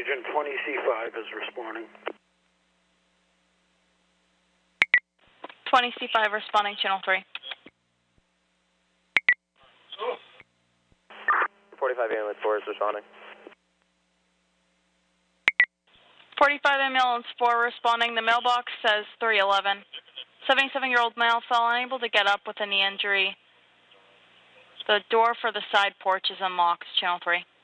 Agent 20C5 is responding. 20C5 responding, channel 3. 45 ambulance 4 is responding. 45 ambulance 4 responding. The mailbox says 311. 77-year-old male fell unable to get up with a knee injury. The door for the side porch is unlocked, channel 3.